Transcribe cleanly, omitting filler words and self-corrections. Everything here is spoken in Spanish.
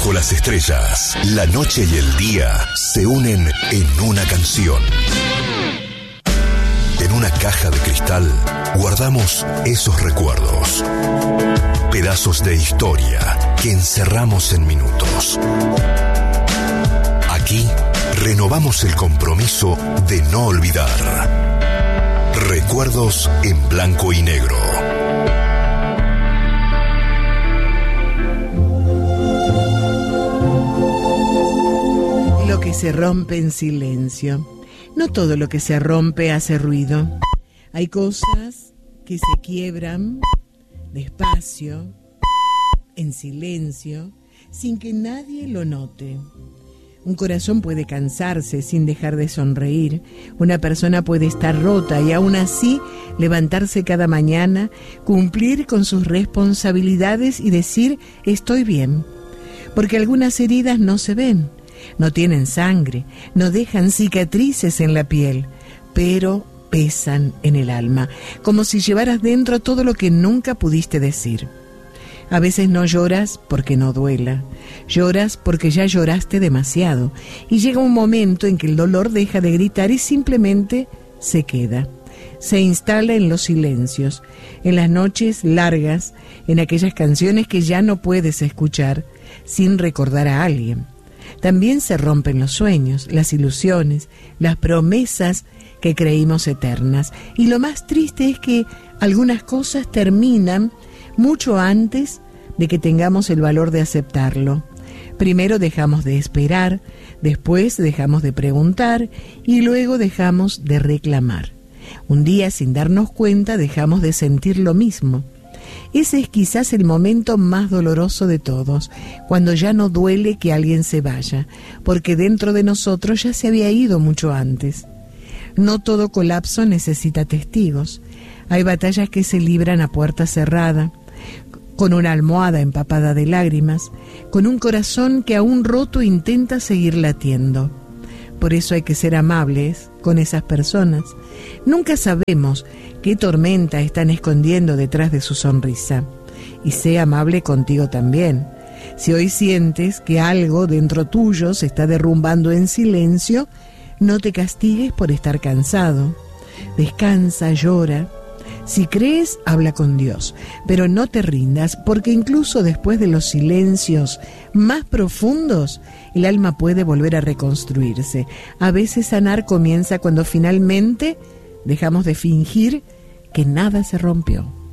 Bajo las estrellas, la noche y el día se unen en una canción. En una caja de cristal guardamos esos recuerdos. Pedazos de historia que encerramos en minutos. Aquí renovamos el compromiso de no olvidar. Recuerdos en blanco y negro. Lo que se rompe en silencio. No todo lo que se rompe hace ruido. Hay cosas que se quiebran despacio, en silencio, sin que nadie lo note. Un corazón puede cansarse sin dejar de sonreír. Una persona puede estar rota y aún así levantarse cada mañana, cumplir con sus responsabilidades y decir estoy bien. Porque algunas heridas no se ven, no tienen sangre, no dejan cicatrices en la piel, pero pesan en el alma, como si llevaras dentro todo lo que nunca pudiste decir. A veces no lloras porque no duela, lloras porque ya lloraste demasiado y llega un momento en que el dolor deja de gritar y simplemente se queda. Se instala en los silencios, en las noches largas, en aquellas canciones que ya no puedes escuchar sin recordar a alguien. También se rompen los sueños, las ilusiones, las promesas que creímos eternas. Y lo más triste es que algunas cosas terminan mucho antes de que tengamos el valor de aceptarlo. Primero dejamos de esperar, después dejamos de preguntar y luego dejamos de reclamar. Un día, sin darnos cuenta, dejamos de sentir lo mismo. Ese es quizás el momento más doloroso de todos, cuando ya no duele que alguien se vaya, porque dentro de nosotros ya se había ido mucho antes. No todo colapso necesita testigos. Hay batallas que se libran a puerta cerrada, con una almohada empapada de lágrimas, con un corazón que aún roto intenta seguir latiendo. Por eso hay que ser amables con esas personas. Nunca sabemos qué tormenta están escondiendo detrás de su sonrisa. Y sé amable contigo también. Si hoy sientes que algo dentro tuyo se está derrumbando en silencio, no te castigues por estar cansado. Descansa, llora. Si crees, habla con Dios, pero no te rindas, porque incluso después de los silencios más profundos, el alma puede volver a reconstruirse. A veces sanar comienza cuando finalmente dejamos de fingir que nada se rompió.